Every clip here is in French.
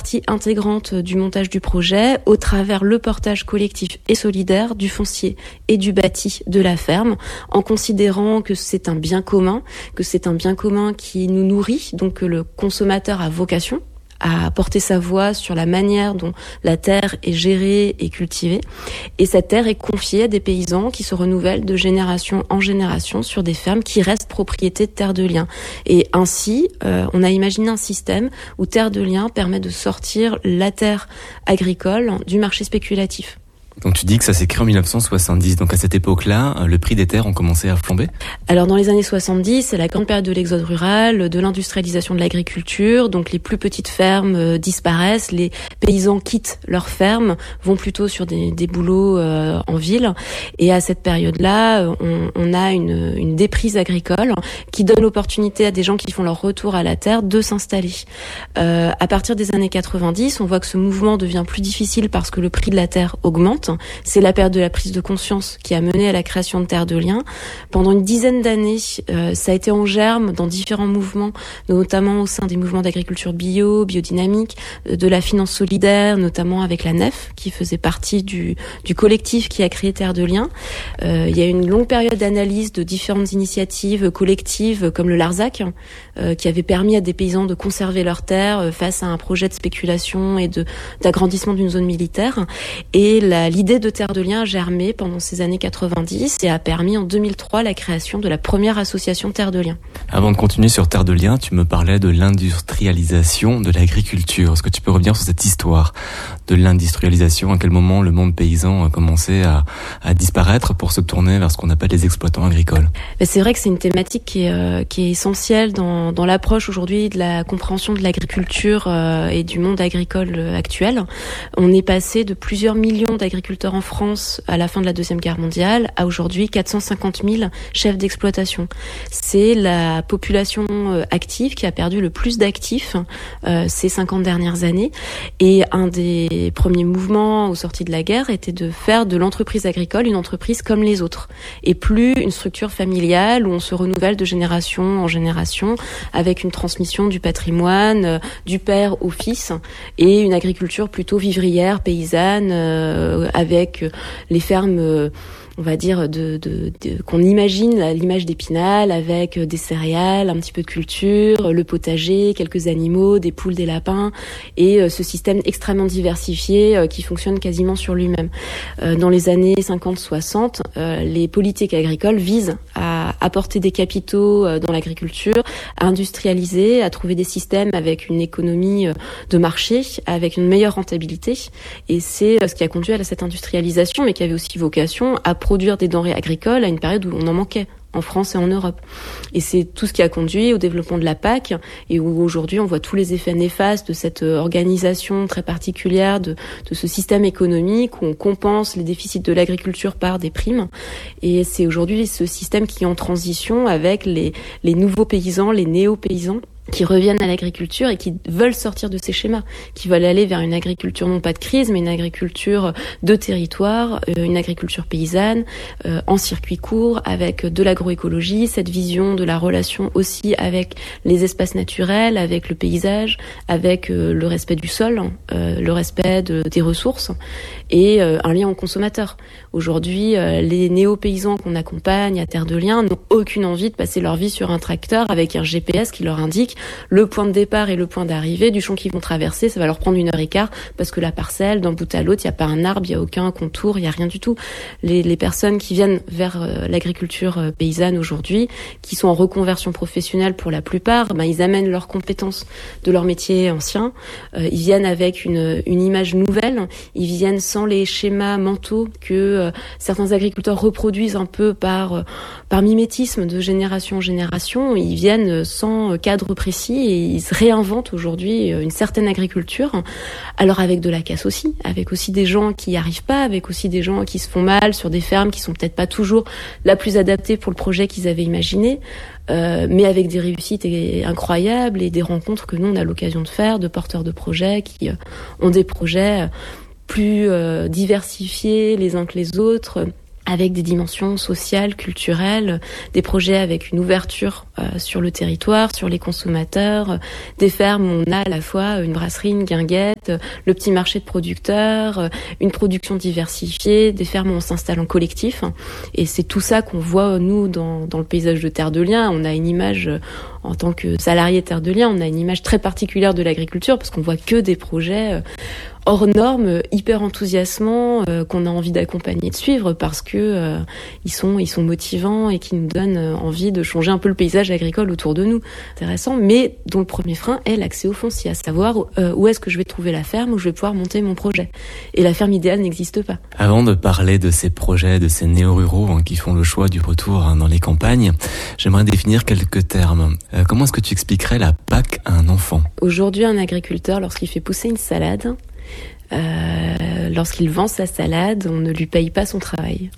partie intégrante du montage du projet au travers le portage collectif et solidaire du foncier et du bâti de la ferme, en considérant que c'est un bien commun, qui nous nourrit, donc que le consommateur a vocation à porter sa voix sur la manière dont la terre est gérée et cultivée. Et cette terre est confiée à des paysans qui se renouvellent de génération en génération sur des fermes qui restent propriété de Terre de Liens. Et ainsi, on a imaginé un système où Terre de Liens permet de sortir la terre agricole du marché spéculatif. Donc tu dis que ça s'est créé en 1970, donc à cette époque-là, le prix des terres ont commencé à flamber ? Alors dans les années 70, c'est la grande période de l'exode rural, de l'industrialisation de l'agriculture, donc les plus petites fermes disparaissent, les paysans quittent leurs fermes, vont plutôt sur des boulots en ville, et à cette période-là, on a une déprise agricole qui donne l'opportunité à des gens qui font leur retour à la terre de s'installer. À partir des années 90, on voit que ce mouvement devient plus difficile parce que le prix de la terre augmente. C'est la période de la prise de conscience qui a mené à la création de Terre de Liens. Pendant une dizaine d'années, ça a été en germe dans différents mouvements, notamment au sein des mouvements d'agriculture biodynamique, de la finance solidaire, notamment avec la NEF, qui faisait partie du collectif qui a créé Terre de Liens. Il y a eu une longue période d'analyse de différentes initiatives collectives, comme le Larzac, qui avait permis à des paysans de conserver leurs terres face à un projet de spéculation et d'agrandissement d'une zone militaire. Et l'idée de Terre de Liens a germé pendant ces années 90 et a permis en 2003 la création de la première association Terre de Liens. Avant de continuer sur Terre de Liens, tu me parlais de l'industrialisation de l'agriculture. Est-ce que tu peux revenir sur cette histoire de l'industrialisation ? À quel moment le monde paysan a commencé à disparaître pour se tourner vers ce qu'on appelle les exploitants agricoles ? C'est vrai que c'est une thématique qui est essentielle dans l'approche aujourd'hui de la compréhension de l'agriculture et du monde agricole actuel. On est passé de plusieurs millions d'agriculteurs en France à la fin de la Deuxième Guerre mondiale à aujourd'hui 450 000 chefs d'exploitation. C'est la population active qui a perdu le plus d'actifs ces 50 dernières années. Et un des premiers mouvements aux sorties de la guerre était de faire de l'entreprise agricole une entreprise comme les autres et plus une structure familiale où on se renouvelle de génération en génération avec une transmission du patrimoine du père au fils et une agriculture plutôt vivrière, paysanne, avec les fermes, on va dire, qu'on imagine à l'image d'Épinal, avec des céréales, un petit peu de culture, le potager, quelques animaux, des poules, des lapins, et ce système extrêmement diversifié qui fonctionne quasiment sur lui-même. Dans les années 50-60, les politiques agricoles visent à apporter des capitaux dans l'agriculture, à industrialiser, à trouver des systèmes avec une économie de marché, avec une meilleure rentabilité, et c'est ce qui a conduit à cette industrialisation, mais qui avait aussi vocation à produire des denrées agricoles à une période où on en manquait en France et en Europe. Et c'est tout ce qui a conduit au développement de la PAC et où aujourd'hui on voit tous les effets néfastes de cette organisation très particulière de ce système économique où on compense les déficits de l'agriculture par des primes. Et c'est aujourd'hui ce système qui est en transition avec les nouveaux paysans, les néo-paysans, qui reviennent à l'agriculture et qui veulent sortir de ces schémas, qui veulent aller vers une agriculture non pas de crise, mais une agriculture de territoire, une agriculture paysanne, en circuit court, avec de l'agroécologie, cette vision de la relation aussi avec les espaces naturels, avec le paysage, avec le respect du sol, le respect des ressources et un lien au consommateur. Aujourd'hui, les néo-paysans qu'on accompagne à Terre de Liens n'ont aucune envie de passer leur vie sur un tracteur avec un GPS qui leur indique le point de départ et le point d'arrivée du champ qu'ils vont traverser. Ça va leur prendre 1h15 parce que la parcelle, d'un bout à l'autre, il n'y a pas un arbre, il n'y a aucun contour, il n'y a rien du tout. Les personnes qui viennent vers l'agriculture paysanne aujourd'hui, qui sont en reconversion professionnelle pour la plupart, ils amènent leurs compétences de leur métier ancien. Ils viennent avec une image nouvelle. Ils viennent sans les schémas mentaux que certains agriculteurs reproduisent un peu par mimétisme de génération en génération. Ils viennent sans cadre précis et ils se réinventent aujourd'hui une certaine agriculture. Alors avec de la casse aussi, avec aussi des gens qui n'y arrivent pas, avec aussi des gens qui se font mal sur des fermes qui sont peut-être pas toujours la plus adaptée pour le projet qu'ils avaient imaginé, mais avec des réussites incroyables et des rencontres que nous on a l'occasion de faire, de porteurs de projets qui ont des projets plus diversifiés les uns que les autres, avec des dimensions sociales, culturelles, des projets avec une ouverture sur le territoire, sur les consommateurs. Des fermes où on a à la fois une brasserie, une guinguette, le petit marché de producteurs, une production diversifiée, des fermes où on s'installe en collectif. Et c'est tout ça qu'on voit, nous, dans le paysage de Terre de Liens. On a une image, en tant que salarié Terre de Liens, on a une image très particulière de l'agriculture parce qu'on voit que des projets hors normes, hyper enthousiasmants, qu'on a envie d'accompagner, de suivre parce que ils sont motivants et qui nous donnent envie de changer un peu le paysage agricole autour de nous. Intéressant, mais dont le premier frein est l'accès au foncier, à savoir où est-ce que je vais trouver la ferme où je vais pouvoir monter mon projet. Et la ferme idéale n'existe pas. Avant de parler de ces projets, de ces néo-ruraux qui font le choix du retour dans les campagnes, j'aimerais définir quelques termes. Comment est-ce que tu expliquerais la PAC à un enfant ? Aujourd'hui, un agriculteur, lorsqu'il fait pousser une salade, lorsqu'il vend sa salade, on ne lui paye pas son travail.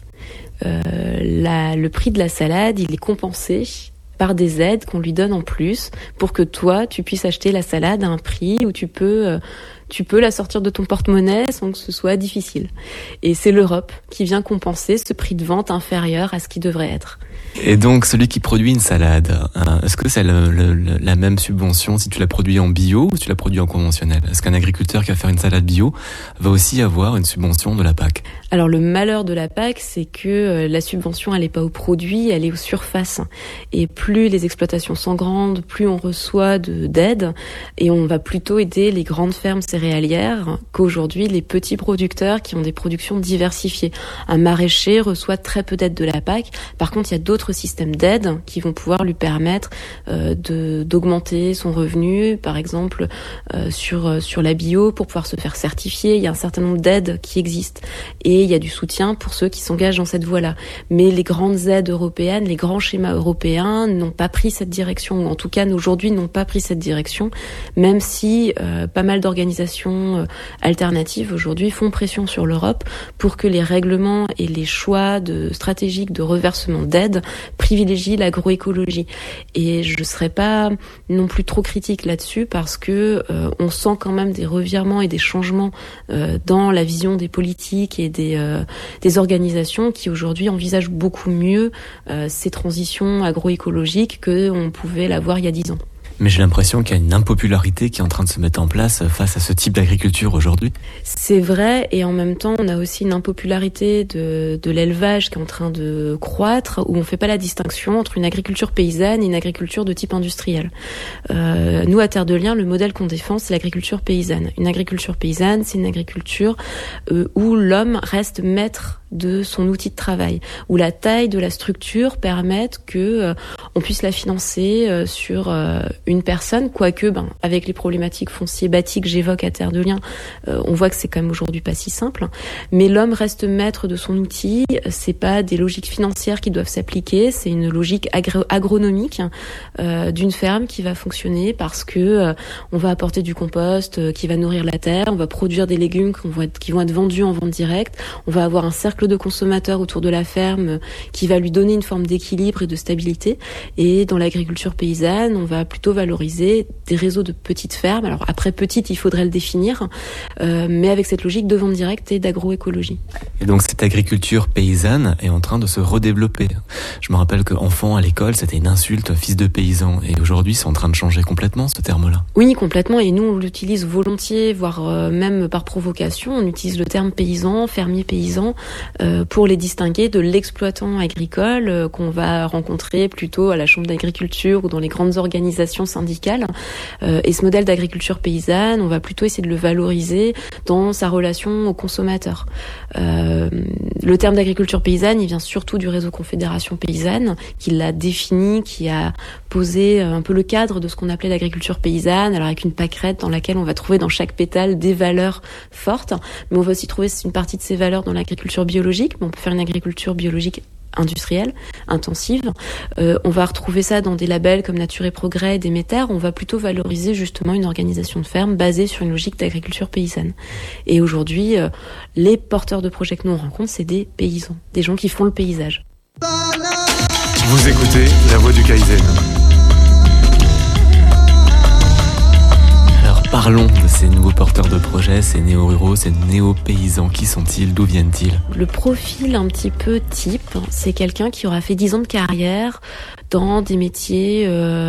Le prix de la salade, il est compensé par des aides qu'on lui donne en plus pour que toi, tu puisses acheter la salade à un prix où tu peux la sortir de ton porte-monnaie sans que ce soit difficile. Et c'est l'Europe qui vient compenser ce prix de vente inférieur à ce qui devrait être. Et donc, celui qui produit une salade, est-ce que c'est la même subvention si tu la produis en bio ou si tu la produis en conventionnel ? Est-ce qu'un agriculteur qui va faire une salade bio va aussi avoir une subvention de la PAC ? Alors, le malheur de la PAC, c'est que la subvention, elle n'est pas au produit, elle est aux surfaces. Et plus les exploitations sont grandes, plus on reçoit d'aides et on va plutôt aider les grandes fermes céréalières qu'aujourd'hui les petits producteurs qui ont des productions diversifiées. Un maraîcher reçoit très peu d'aides de la PAC. Par contre, il y a d'autres systèmes d'aide qui vont pouvoir lui permettre d'augmenter son revenu, par exemple sur la bio pour pouvoir se faire certifier. Il y a un certain nombre d'aides qui existent et il y a du soutien pour ceux qui s'engagent dans cette voie-là. Mais les grandes aides européennes, les grands schémas européens n'ont pas pris cette direction, ou en tout cas aujourd'hui n'ont pas pris cette direction, même si pas mal d'organisations alternatives aujourd'hui font pression sur l'Europe pour que les règlements et les choix stratégiques de reversement d'aide privilégient l'agroécologie. Et je ne serais pas non plus trop critique là-dessus parce que on sent quand même des revirements et des changements dans la vision des politiques et des organisations qui aujourd'hui envisagent beaucoup mieux ces transitions agroécologiques qu'on pouvait l'avoir il y a 10 ans. Mais j'ai l'impression qu'il y a une impopularité qui est en train de se mettre en place face à ce type d'agriculture aujourd'hui. C'est vrai, et en même temps, on a aussi une impopularité de l'élevage qui est en train de croître, où on fait pas la distinction entre une agriculture paysanne et une agriculture de type industriel. Nous, à Terre de Liens, le modèle qu'on défend, c'est l'agriculture paysanne. Une agriculture paysanne, c'est une agriculture où l'homme reste maître de son outil de travail, où la taille de la structure permette que on puisse la financer sur une personne, quoique avec les problématiques fonciers bâtis que j'évoque à Terre de Liens, on voit que c'est quand même aujourd'hui pas si simple, mais l'homme reste maître de son outil. C'est pas des logiques financières qui doivent s'appliquer, c'est une logique agronomique d'une ferme qui va fonctionner parce que on va apporter du compost qui va nourrir la terre, on va produire des légumes qui vont être vendus en vente directe, on va avoir un cercle de consommateurs autour de la ferme qui va lui donner une forme d'équilibre et de stabilité. Et dans l'agriculture paysanne, on va plutôt valoriser des réseaux de petites fermes. Alors après petite, il faudrait le définir, mais avec cette logique de vente directe et d'agroécologie. Et donc cette agriculture paysanne est en train de se redévelopper. Je me rappelle qu'enfant à l'école, c'était une insulte, fils de paysan. Et aujourd'hui, c'est en train de changer complètement ce terme-là. Oui, complètement. Et nous, on l'utilise volontiers, voire même par provocation. On utilise le terme paysan, fermier paysan, pour les distinguer de l'exploitant agricole qu'on va rencontrer plutôt à la chambre d'agriculture ou dans les grandes organisations syndicales. Et ce modèle d'agriculture paysanne, on va plutôt essayer de le valoriser dans sa relation au consommateur. Le terme d'agriculture paysanne, il vient surtout du réseau Confédération Paysanne, qui l'a défini, qui a posé un peu le cadre de ce qu'on appelait l'agriculture paysanne, alors avec une pâquerette dans laquelle on va trouver dans chaque pétale des valeurs fortes, mais on va aussi trouver une partie de ces valeurs dans l'agriculture biologique, mais on peut faire une agriculture biologique industrielle, intensive. On va retrouver ça dans des labels comme Nature et Progrès et Déméter. On va plutôt valoriser justement une organisation de ferme basée sur une logique d'agriculture paysanne. Et aujourd'hui, les porteurs de projets que nous on rencontre, c'est des paysans, des gens qui font le paysage. Vous écoutez La Voix du Kaizen. Alors parlons de ces nouveaux porteurs de projets, ces néo-ruraux, ces néo-paysans, qui sont-ils? D'où viennent-ils? Le profil un petit peu type, c'est quelqu'un qui aura fait 10 ans de carrière dans des métiers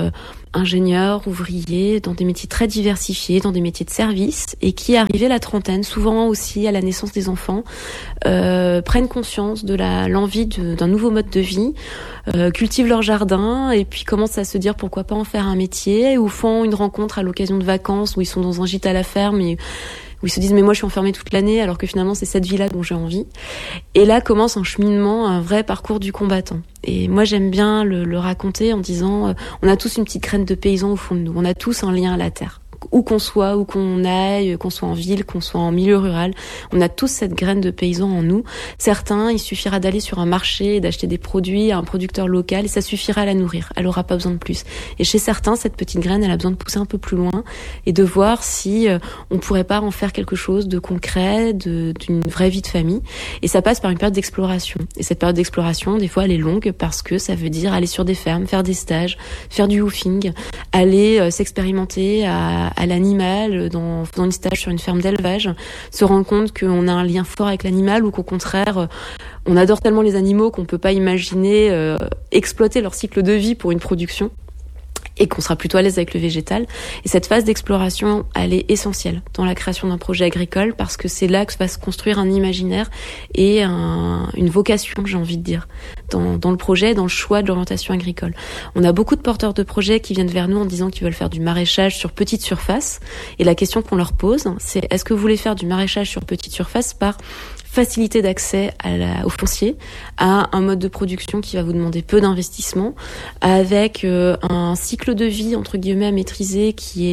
ingénieurs, ouvriers, dans des métiers très diversifiés, dans des métiers de service, et qui, arrivé à la trentaine, souvent aussi à la naissance des enfants, prennent conscience de l'envie d'un nouveau mode de vie, cultivent leur jardin, et puis commencent à se dire pourquoi pas en faire un métier, ou font une rencontre à l'occasion de vacances où ils sont dans un gîte à la ferme et où ils se disent mais moi je suis enfermée toute l'année alors que finalement c'est cette vie-là dont j'ai envie. Et là commence un cheminement, un vrai parcours du combattant. Et moi j'aime bien le raconter en disant on a tous une petite graine de paysan au fond de nous, on a tous un lien à la terre. Où qu'on soit, où qu'on aille, qu'on soit en ville, qu'on soit en milieu rural, on a tous cette graine de paysan en nous. Certains, il suffira d'aller sur un marché et d'acheter des produits à un producteur local et ça suffira à la nourrir. Elle aura pas besoin de plus. Et chez certains, cette petite graine, elle a besoin de pousser un peu plus loin et de voir si on pourrait pas en faire quelque chose de concret, d'une vraie vie de famille. Et ça passe par une période d'exploration. Et cette période d'exploration, des fois, elle est longue parce que ça veut dire aller sur des fermes, faire des stages, faire du woofing, aller s'expérimenter à l'animal, dans une stage sur une ferme d'élevage, se rendre compte qu'on a un lien fort avec l'animal ou qu'au contraire, on adore tellement les animaux qu'on peut pas imaginer exploiter leur cycle de vie pour une production et qu'on sera plutôt à l'aise avec le végétal. Et cette phase d'exploration, elle est essentielle dans la création d'un projet agricole parce que c'est là que va se construire un imaginaire et une vocation, j'ai envie de dire, dans le projet, dans le choix de l'orientation agricole. On a beaucoup de porteurs de projets qui viennent vers nous en disant qu'ils veulent faire du maraîchage sur petite surface. Et la question qu'on leur pose, c'est est-ce que vous voulez faire du maraîchage sur petite surface par facilité d'accès au foncier, à un mode de production qui va vous demander peu d'investissement, avec un cycle de vie, entre guillemets, à maîtriser qui est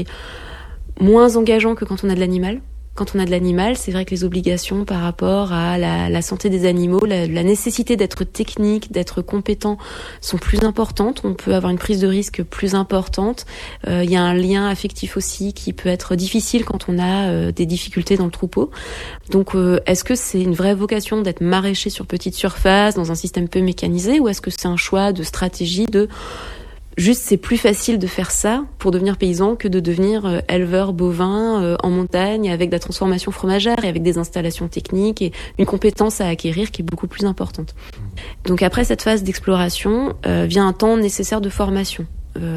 moins engageant que quand on a de l'animal. Quand on a de l'animal, c'est vrai que les obligations par rapport à la santé des animaux, la nécessité d'être technique, d'être compétent sont plus importantes. On peut avoir une prise de risque plus importante. Il y a un lien affectif aussi qui peut être difficile quand on a des difficultés dans le troupeau. Donc, est-ce que c'est une vraie vocation d'être maraîcher sur petite surface, dans un système peu mécanisé, ou est-ce que c'est un choix de stratégie de juste, c'est plus facile de faire ça pour devenir paysan que de devenir éleveur bovin en montagne avec de la transformation fromagère et avec des installations techniques et une compétence à acquérir qui est beaucoup plus importante. Donc après cette phase d'exploration vient un temps nécessaire de formation.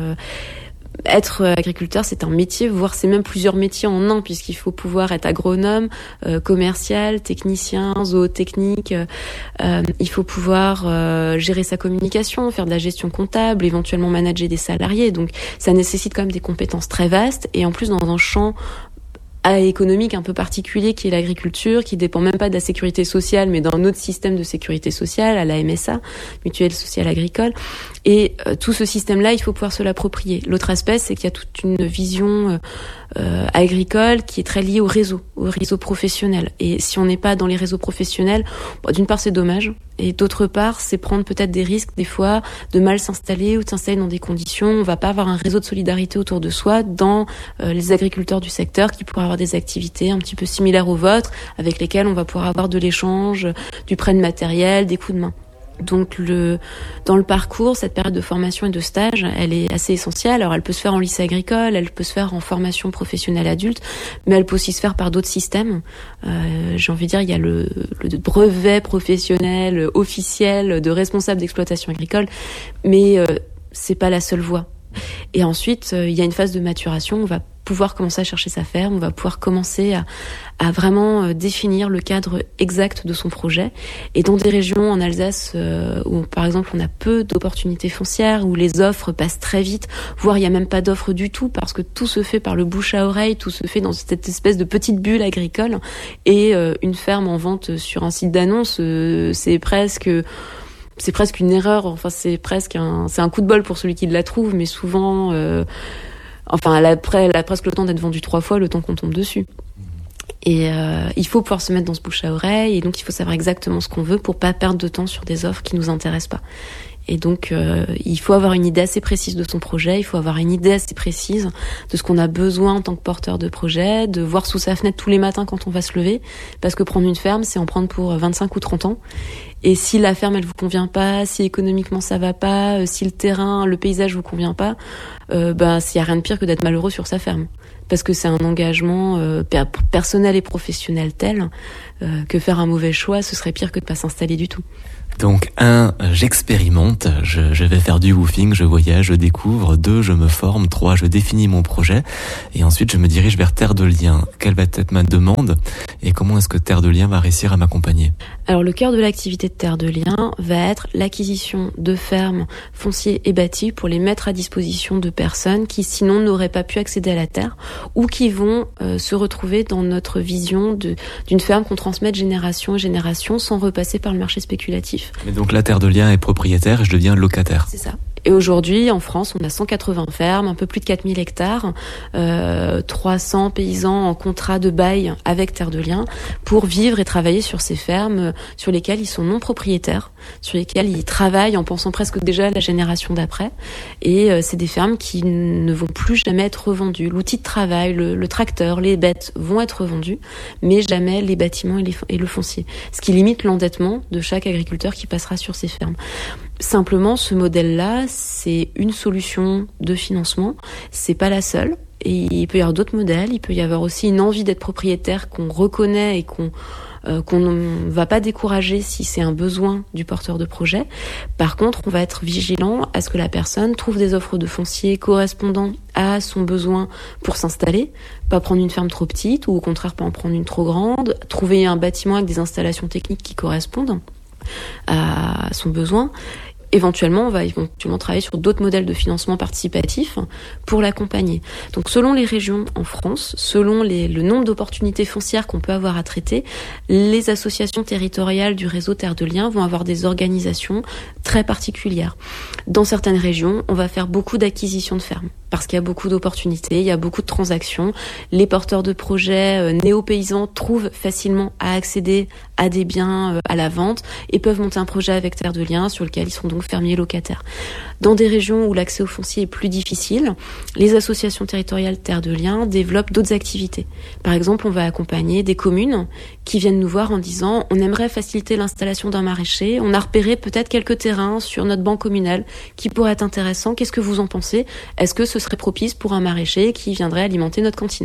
Être agriculteur, c'est un métier, voire c'est même plusieurs métiers en un, puisqu'il faut pouvoir être agronome, commercial, technicien, zootechnique. Il faut pouvoir gérer sa communication, faire de la gestion comptable, éventuellement manager des salariés. Donc ça nécessite quand même des compétences très vastes et en plus dans un champ économique un peu particulier qui est l'agriculture, qui dépend même pas de la sécurité sociale mais d'un autre système de sécurité sociale, à la MSA, Mutuelle Sociale Agricole. Et tout ce système-là, il faut pouvoir se l'approprier. L'autre aspect, c'est qu'il y a toute une vision agricole qui est très liée au réseau professionnel. Et si on n'est pas dans les réseaux professionnels, d'une part c'est dommage, et d'autre part c'est prendre peut-être des risques des fois de mal s'installer ou de s'installer dans des conditions où on va pas avoir un réseau de solidarité autour de soi dans les agriculteurs du secteur qui pourraient avoir des activités un petit peu similaires aux vôtres avec lesquelles on va pouvoir avoir de l'échange, du prêt de matériel, des coups de main. Donc dans le parcours, cette période de formation et de stage, elle est assez essentielle. Alors elle peut se faire en lycée agricole, elle peut se faire en formation professionnelle adulte, mais elle peut aussi se faire par d'autres systèmes. J'ai envie de dire, il y a le brevet professionnel officiel de responsable d'exploitation agricole, mais c'est pas la seule voie. Et ensuite, il y a une phase de maturation, on va pouvoir commencer à chercher sa ferme, on va pouvoir commencer à vraiment définir le cadre exact de son projet. Et dans des régions en Alsace où par exemple on a peu d'opportunités foncières, où les offres passent très vite, voire il n'y a même pas d'offres du tout parce que tout se fait par le bouche à oreille, tout se fait dans cette espèce de petite bulle agricole. Et une ferme en vente sur un site d'annonce, c'est presque une erreur, enfin c'est un coup de bol pour celui qui la trouve, mais souvent elle a presque le temps d'être vendue 3 fois le temps qu'on tombe dessus. Et il faut pouvoir se mettre dans ce bouche à oreille, et donc il faut savoir exactement ce qu'on veut pour pas perdre de temps sur des offres qui nous intéressent pas. Et donc, il faut avoir une idée assez précise de son projet, il faut avoir une idée assez précise de ce qu'on a besoin en tant que porteur de projet, de voir sous sa fenêtre tous les matins quand on va se lever, parce que prendre une ferme, c'est en prendre pour 25 ou 30 ans. Et si la ferme, elle vous convient pas, si économiquement ça va pas, si le terrain, le paysage vous convient pas, s'il y a rien de pire que d'être malheureux sur sa ferme. Parce que c'est un engagement personnel et professionnel tel que faire un mauvais choix, ce serait pire que de pas s'installer du tout. Donc 1, j'expérimente, je vais faire du woofing, je voyage, je découvre. 2, je me forme. 3, je définis mon projet. Et ensuite, je me dirige vers Terre de Liens. Quelle va être ma demande et comment est-ce que Terre de Liens va réussir à m'accompagner ? Alors le cœur de l'activité de Terre de Liens va être l'acquisition de fermes, fonciers et bâtis pour les mettre à disposition de personnes qui sinon n'auraient pas pu accéder à la terre ou qui vont se retrouver dans notre vision d'une ferme qu'on transmet de génération en génération sans repasser par le marché spéculatif. Mais donc la Terre de Liens est propriétaire et je deviens locataire. C'est ça. Et aujourd'hui, en France, on a 180 fermes, un peu plus de 4000 hectares, 300 paysans en contrat de bail avec Terre de Liens pour vivre et travailler sur ces fermes sur lesquelles ils sont non propriétaires, sur lesquelles ils travaillent en pensant presque déjà à la génération d'après. Et c'est des fermes qui ne vont plus jamais être revendues. L'outil de travail, le tracteur, les bêtes vont être vendus, mais jamais les bâtiments et le foncier. Ce qui limite l'endettement de chaque agriculteur qui passera sur ces fermes. Simplement, ce modèle-là, c'est une solution de financement. C'est pas la seule. Et il peut y avoir d'autres modèles. Il peut y avoir aussi une envie d'être propriétaire qu'on reconnaît et qu'on ne va pas décourager si c'est un besoin du porteur de projet. Par contre, on va être vigilant à ce que la personne trouve des offres de foncier correspondant à son besoin pour s'installer, pas prendre une ferme trop petite ou au contraire pas en prendre une trop grande, trouver un bâtiment avec des installations techniques qui correspondent à son besoin. Éventuellement, on va travailler sur d'autres modèles de financement participatif pour l'accompagner. Donc, selon les régions en France, selon le nombre d'opportunités foncières qu'on peut avoir à traiter, les associations territoriales du réseau Terre de Liens vont avoir des organisations très particulières. Dans certaines régions, on va faire beaucoup d'acquisitions de fermes parce qu'il y a beaucoup d'opportunités, il y a beaucoup de transactions. Les porteurs de projets néo-paysans trouvent facilement à accéder à des biens à la vente et peuvent monter un projet avec Terre de Liens sur lequel ils seront donc fermiers locataires. Dans des régions où l'accès au foncier est plus difficile, les associations territoriales Terre de Liens développent d'autres activités. Par exemple, on va accompagner des communes qui viennent nous voir en disant « on aimerait faciliter l'installation d'un maraîcher, on a repéré peut-être quelques terrains sur notre banc communal qui pourraient être intéressants, qu'est-ce que vous en pensez ? Est-ce que ce serait propice pour un maraîcher qui viendrait alimenter notre cantine ?»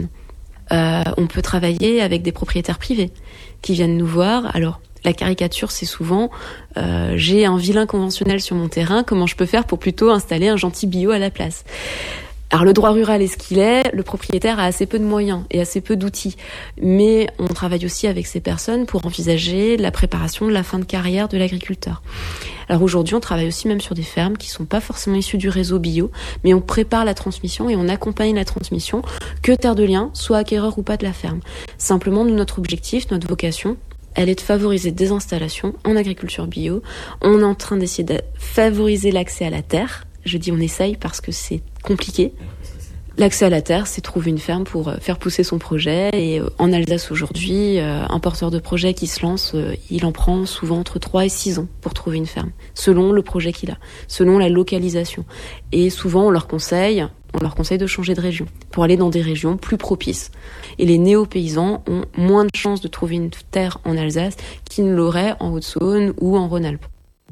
On peut travailler avec des propriétaires privés qui viennent nous voir. Alors, la caricature, c'est souvent j'ai un vilain conventionnel sur mon terrain, comment je peux faire pour plutôt installer un gentil bio à la place ? Alors le droit rural est ce qu'il est, le propriétaire a assez peu de moyens et assez peu d'outils. Mais on travaille aussi avec ces personnes pour envisager la préparation de la fin de carrière de l'agriculteur. Alors aujourd'hui, on travaille aussi même sur des fermes qui sont pas forcément issues du réseau bio, mais on prépare la transmission et on accompagne la transmission, que Terre de Liens soit acquéreur ou pas de la ferme. Simplement, nous, notre objectif, notre vocation, elle est de favoriser des installations en agriculture bio. On est en train d'essayer de favoriser l'accès à la terre. Je dis on essaye parce que c'est compliqué. L'accès à la terre, c'est trouver une ferme pour faire pousser son projet. Et en Alsace aujourd'hui, un porteur de projet qui se lance, il en prend souvent entre 3 et 6 ans pour trouver une ferme, selon le projet qu'il a, selon la localisation. Et souvent, on leur conseille de changer de région pour aller dans des régions plus propices. Et les néo-paysans ont moins de chances de trouver une terre en Alsace qu'ils ne l'auraient en Haute-Saône ou en Rhône-Alpes.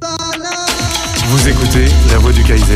Vous écoutez La Voix du Kaizen.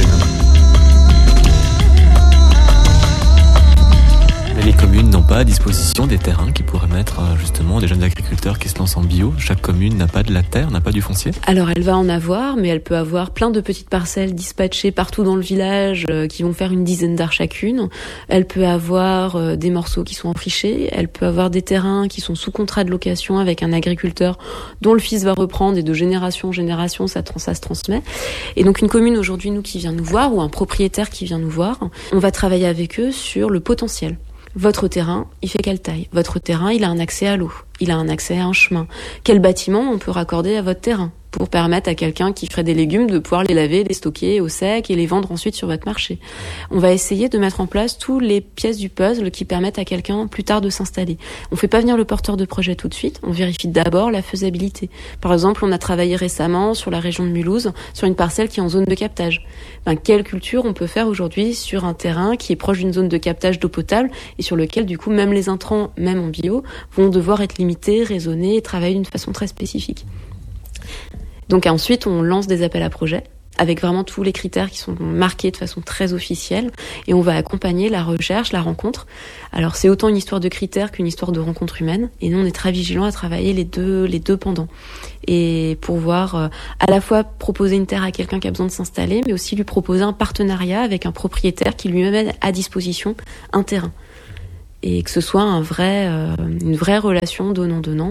Mais les communes n'ont pas à disposition des terrains qui pourraient mettre justement des jeunes agriculteurs qui se lancent en bio. Chaque commune n'a pas de la terre, n'a pas du foncier. Alors elle va en avoir, mais elle peut avoir plein de petites parcelles dispatchées partout dans le village qui vont faire une dizaine d'arts chacune. Elle peut avoir des morceaux qui sont enfrichés. Elle peut avoir des terrains qui sont sous contrat de location avec un agriculteur dont le fils va reprendre et de génération en génération ça se transmet. Et donc une commune aujourd'hui nous qui vient nous voir ou un propriétaire qui vient nous voir, on va travailler avec eux sur le potentiel. Votre terrain, il fait quelle taille ? Votre terrain, il a un accès à l'eau. il a un accès à un chemin. Quel bâtiment on peut raccorder à votre terrain pour permettre à quelqu'un qui ferait des légumes de pouvoir les laver, les stocker au sec et les vendre ensuite sur votre marché. On va essayer de mettre en place toutes les pièces du puzzle qui permettent à quelqu'un plus tard de s'installer. On fait pas venir le porteur de projet tout de suite, on vérifie d'abord la faisabilité. Par exemple, on a travaillé récemment sur la région de Mulhouse, sur une parcelle qui est en zone de captage. Quelle culture on peut faire aujourd'hui sur un terrain qui est proche d'une zone de captage d'eau potable et sur lequel, du coup, même les intrants, même en bio, vont devoir être limités, raisonnés et travailler d'une façon très spécifique. Donc ensuite, on lance des appels à projets avec vraiment tous les critères qui sont marqués de façon très officielle et on va accompagner la recherche, la rencontre. Alors c'est autant une histoire de critères qu'une histoire de rencontre humaine et nous on est très vigilants à travailler les deux pendant et pour voir à la fois proposer une terre à quelqu'un qui a besoin de s'installer mais aussi lui proposer un partenariat avec un propriétaire qui lui met à disposition un terrain. Et que ce soit une vraie relation donnant-donnant.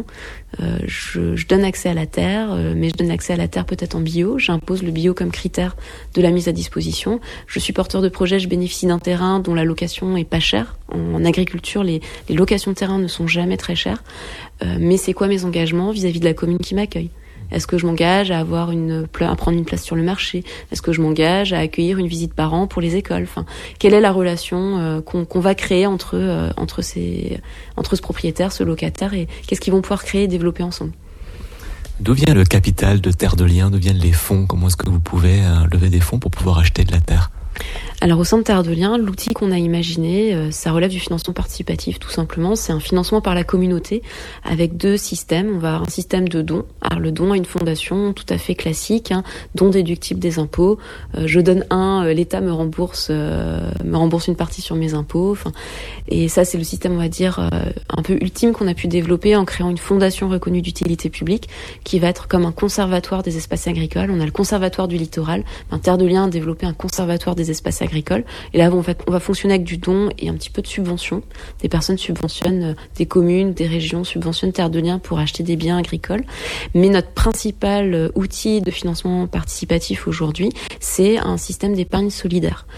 Je donne accès à la terre, mais je donne accès à la terre peut-être en bio. J'impose le bio comme critère de la mise à disposition. Je suis porteur de projet, je bénéficie d'un terrain dont la location est pas chère. En agriculture, les locations de terrain ne sont jamais très chères. Mais c'est quoi mes engagements vis-à-vis de la commune qui m'accueille ? Est-ce que je m'engage à prendre une place sur le marché ? Est-ce que je m'engage à accueillir une visite par an pour les écoles ? Enfin, quelle est la relation qu'on va créer entre ce propriétaire, ce locataire, et qu'est-ce qu'ils vont pouvoir créer et développer ensemble ? D'où vient le capital de Terre de Liens ? D'où viennent les fonds ? Comment est-ce que vous pouvez lever des fonds pour pouvoir acheter de la terre ? Alors au sein de Terre de Liens, l'outil qu'on a imaginé, ça relève du financement participatif tout simplement. C'est un financement par la communauté avec deux systèmes. On va avoir un système de dons. Alors le don à une fondation tout à fait classique, don déductible des impôts. Je donne l'État me rembourse une partie sur mes impôts. Et ça c'est le système on va dire un peu ultime qu'on a pu développer en créant une fondation reconnue d'utilité publique qui va être comme un conservatoire des espaces agricoles. On a le conservatoire du littoral. Terre de Liens a développé un conservatoire des espaces agricoles. Et là, on va fonctionner avec du don et un petit peu de subvention. Des personnes subventionnent, des communes, des régions subventionnent Terre de Liens pour acheter des biens agricoles. Mais notre principal outil de financement participatif aujourd'hui, c'est un système d'épargne solidaire.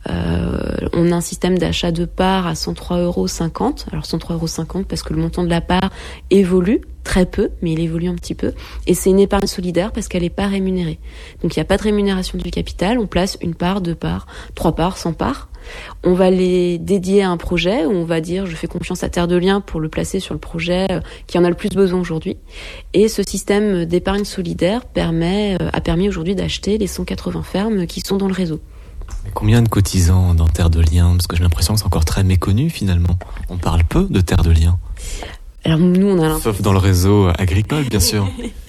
On a un système d'achat de parts à 103,50 €. Alors 103,50 € parce que le montant de la part évolue très peu, mais il évolue un petit peu. Et c'est une épargne solidaire parce qu'elle n'est pas rémunérée. Donc il n'y a pas de rémunération du capital. On place une part, 2 parts, 3 parts, 100 parts. On va les dédier à un projet où on va dire je fais confiance à Terre de Liens pour le placer sur le projet qui en a le plus besoin aujourd'hui. Et ce système d'épargne solidaire a permis aujourd'hui d'acheter les 180 fermes qui sont dans le réseau. Combien de cotisants dans Terre de Liens ? Parce que j'ai l'impression que c'est encore très méconnu finalement. On parle peu de Terre de Liens. Alors nous, on a l'impression... Sauf dans le réseau agricole, bien sûr.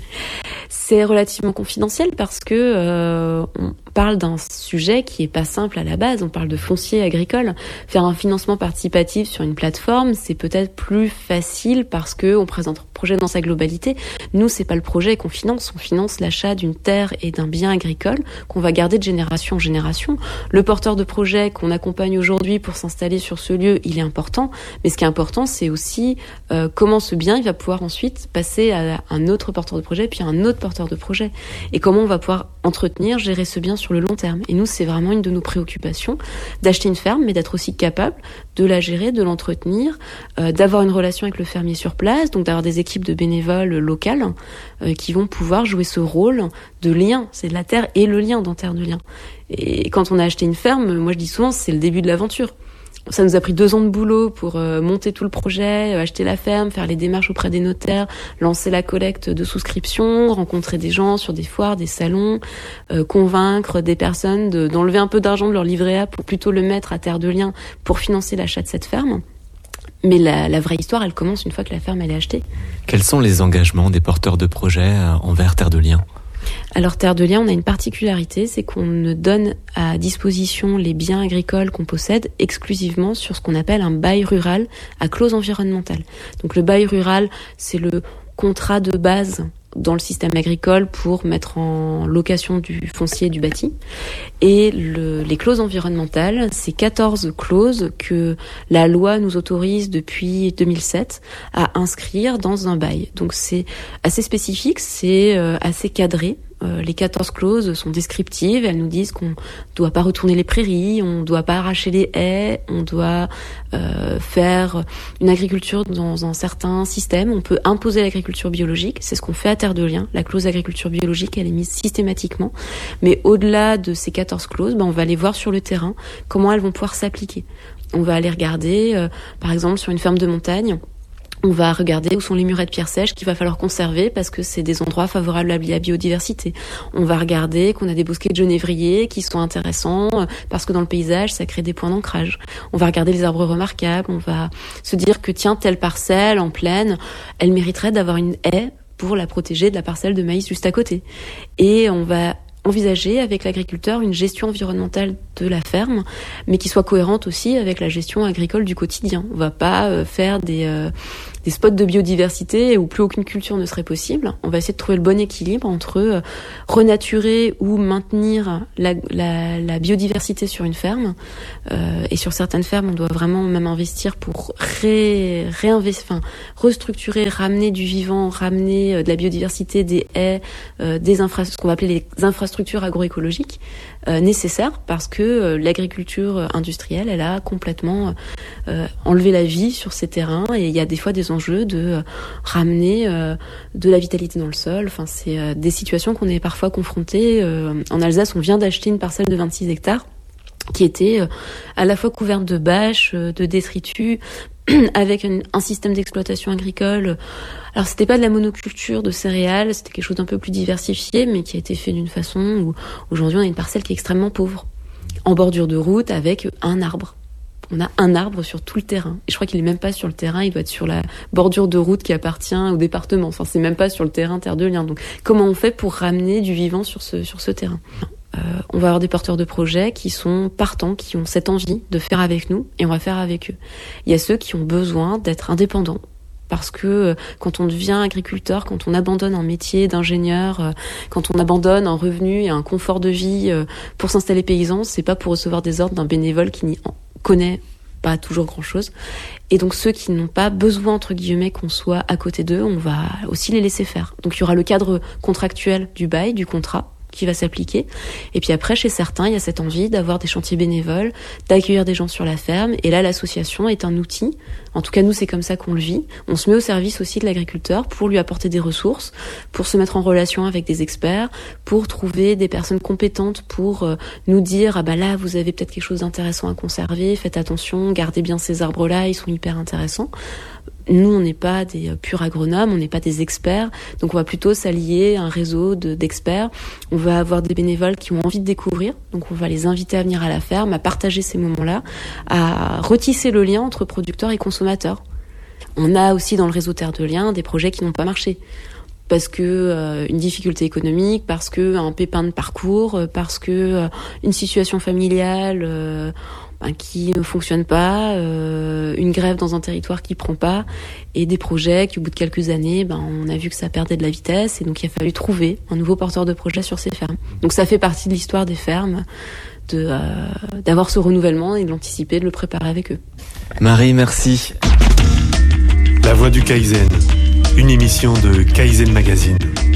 C'est relativement confidentiel parce que on parle d'un sujet qui est pas simple à la base. On parle de foncier agricole. Faire un financement participatif sur une plateforme, c'est peut-être plus facile parce que on présente le projet dans sa globalité. Nous, c'est pas le projet qu'on finance. On finance l'achat d'une terre et d'un bien agricole qu'on va garder de génération en génération. Le porteur de projet qu'on accompagne aujourd'hui pour s'installer sur ce lieu, il est important. Mais ce qui est important, c'est aussi comment ce bien, il va pouvoir ensuite passer à un autre porteur de projet, puis à un autre porteur de projet. Et comment on va pouvoir entretenir, gérer ce bien sur le long terme. Et nous, c'est vraiment une de nos préoccupations, d'acheter une ferme, mais d'être aussi capable de la gérer, de l'entretenir, d'avoir une relation avec le fermier sur place, donc d'avoir des équipes de bénévoles locales qui vont pouvoir jouer ce rôle de lien. C'est de la terre et le lien dans Terre de Liens. Et quand on a acheté une ferme, moi je dis souvent, c'est le début de l'aventure. Ça nous a pris 2 ans de boulot pour monter tout le projet, acheter la ferme, faire les démarches auprès des notaires, lancer la collecte de souscription, rencontrer des gens sur des foires, des salons, convaincre des personnes d'enlever un peu d'argent de leur livret A pour plutôt le mettre à Terre de Liens pour financer l'achat de cette ferme. Mais la vraie histoire, elle commence une fois que la ferme elle est achetée. Quels sont les engagements des porteurs de projets envers Terre de Liens ? Alors Terre de Liens, on a une particularité, c'est qu'on ne donne à disposition les biens agricoles qu'on possède exclusivement sur ce qu'on appelle un bail rural à clause environnementale. Donc le bail rural, c'est le contrat de base dans le système agricole pour mettre en location du foncier et du bâti. Et les clauses environnementales, c'est 14 clauses que la loi nous autorise depuis 2007 à inscrire dans un bail. Donc c'est assez spécifique, c'est assez cadré. Les 14 clauses sont descriptives. Elles nous disent qu'on doit pas retourner les prairies, on doit pas arracher les haies, on doit faire une agriculture dans un certain système. On peut imposer l'agriculture biologique. C'est ce qu'on fait à Terre de Liens. La clause agriculture biologique, elle est mise systématiquement. Mais au-delà de ces 14 clauses, on va aller voir sur le terrain comment elles vont pouvoir s'appliquer. On va aller regarder, par exemple, sur une ferme de montagne, on va regarder où sont les murets de pierre sèche qu'il va falloir conserver parce que c'est des endroits favorables à la biodiversité. On va regarder qu'on a des bosquets de genévriers qui sont intéressants parce que dans le paysage, ça crée des points d'ancrage. On va regarder les arbres remarquables. On va se dire que tiens, telle parcelle en plaine, elle mériterait d'avoir une haie pour la protéger de la parcelle de maïs juste à côté. Et on va envisager avec l'agriculteur une gestion environnementale de la ferme, mais qui soit cohérente aussi avec la gestion agricole du quotidien. On va pas faire des spots de biodiversité où plus aucune culture ne serait possible. On va essayer de trouver le bon équilibre entre renaturer ou maintenir la biodiversité sur une ferme. Et sur certaines fermes, on doit vraiment même investir pour restructurer, ramener du vivant, ramener de la biodiversité, des haies, ce qu'on va appeler les infrastructures agroécologiques nécessaires parce que l'agriculture industrielle, elle a complètement enlevé la vie sur ces terrains et il y a des fois des enjeux de ramener de la vitalité dans le sol. Enfin, c'est des situations qu'on est parfois confrontés. En Alsace, on vient d'acheter une parcelle de 26 hectares qui était à la fois couverte de bâches, de détritus, avec un système d'exploitation agricole. Alors c'était pas de la monoculture de céréales, c'était quelque chose d'un peu plus diversifié, mais qui a été fait d'une façon où aujourd'hui on a une parcelle qui est extrêmement pauvre, en bordure de route avec un arbre. On a un arbre sur tout le terrain. Et je crois qu'il est même pas sur le terrain, il doit être sur la bordure de route qui appartient au département. Enfin, c'est même pas sur le terrain Terre de Liens. Donc, comment on fait pour ramener du vivant sur ce terrain ? On va avoir des porteurs de projets qui sont partants, qui ont cette envie de faire avec nous, et on va faire avec eux. Il y a ceux qui ont besoin d'être indépendants. Parce que quand on devient agriculteur, quand on abandonne un métier d'ingénieur, quand on abandonne un revenu et un confort de vie pour s'installer paysan, c'est pas pour recevoir des ordres d'un bénévole qui n'y connaît pas toujours grand-chose. Et donc ceux qui n'ont pas besoin, entre guillemets, qu'on soit à côté d'eux, on va aussi les laisser faire. Donc il y aura le cadre contractuel du bail, du contrat, qui va s'appliquer. Et puis après, chez certains, il y a cette envie d'avoir des chantiers bénévoles, d'accueillir des gens sur la ferme. Et là, l'association est un outil. En tout cas, nous, c'est comme ça qu'on le vit. On se met au service aussi de l'agriculteur pour lui apporter des ressources, pour se mettre en relation avec des experts, pour trouver des personnes compétentes pour nous dire, ah bah là, vous avez peut-être quelque chose d'intéressant à conserver, faites attention, gardez bien ces arbres-là, ils sont hyper intéressants. Nous, on n'est pas des purs agronomes, on n'est pas des experts, donc on va plutôt s'allier à un réseau d'experts. On va avoir des bénévoles qui ont envie de découvrir, donc on va les inviter à venir à la ferme, à partager ces moments-là, à retisser le lien entre producteurs et consommateurs. On a aussi dans le réseau Terre de Liens des projets qui n'ont pas marché. Parce que une difficulté économique, parce que un pépin de parcours, parce que une situation familiale qui ne fonctionne pas, une grève dans un territoire qui prend pas, et des projets qui, au bout de quelques années, on a vu que ça perdait de la vitesse, et donc il a fallu trouver un nouveau porteur de projet sur ces fermes. Donc ça fait partie de l'histoire des fermes, d'avoir ce renouvellement et de l'anticiper, de le préparer avec eux. Marie, merci. La Voix du Kaizen, une émission de Kaizen Magazine.